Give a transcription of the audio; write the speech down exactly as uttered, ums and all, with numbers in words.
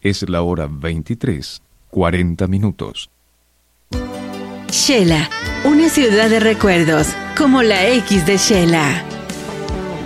Es la hora veintitrés, cuarenta minutos. Shela, una ciudad de recuerdos, como la X de Shela.